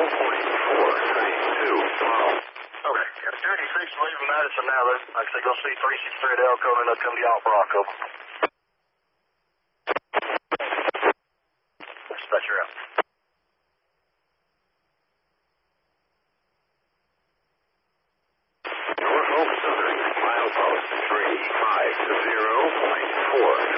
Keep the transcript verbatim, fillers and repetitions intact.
point four nine two miles. Okay. Yeah, thirty-six, leaving Madison now. Like I said, go see three six three at Elko, and they'll come to y'all, Bronco. Dispatcher out. Norfolk Southern, milepost three five zero point four